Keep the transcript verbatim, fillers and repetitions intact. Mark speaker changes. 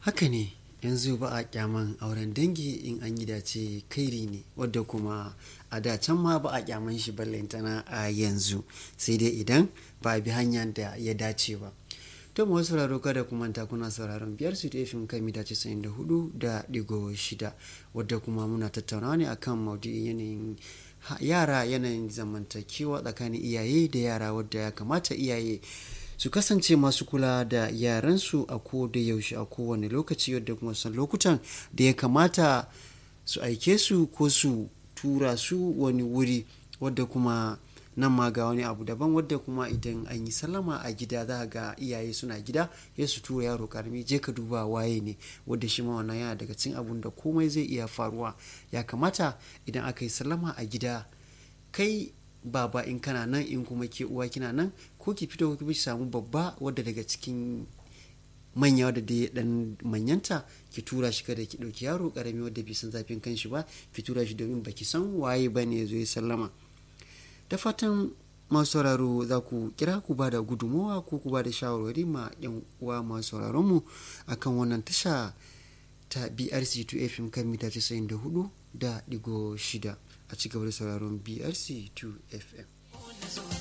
Speaker 1: Haka ne, yanzu ba a kyaman auren dangi in an yi dace kairi ne, wadda kuma a da can ma ba a kyaman shi ballantana a yanzu, sai dai idan ba a bi hanyar da ya dace ba. To masu sauraro kada ku manta kuna sauraron biyar su tafin kan mita casa'in da hudu da digo shida, wadda kuma muna tattaunawa ne akan maudu'in yanayin yara, yanayin zamantakewa tsakanin iyaye da yara, wadda ya kamata iyaye su kasance masu kula da yaransu a ko da yaushe a kowane lokaci, wadda kuma san lokutan da ya kamata su aike su ko su tura su wani wuri, wadda kuma nan ma ga wani abu daban, wadda kuma idan an yi sallama a gida za ga iyaye suna gida ya su tura yaro karami je ka duba waye ne, wadda shi ma wannan yana daga cikin abun da komai zai iya faruwa. Ya kamata idan aka yi sallama a gida, kai baba in kana nan, in kuma ke uwa kina nan, ko ki fito ko ki samu babba wadda daga cikin manya wadda da dan manyanta, ki tura shi, kada ki dauki yaro karami wadda bai san zafin kanshi ba, ki tura shi domin baki san waye bane zo ya sallama. Da fatan masu sauraro za ku kira ku ba da gudunmawa ko ku ba da shawarwari ma yan uwa masu sauraron mu akan wannan tasha ta B R C two F M kan mita casa'in da hudu da digo shida, a cigaba da sauraron B R C two F M.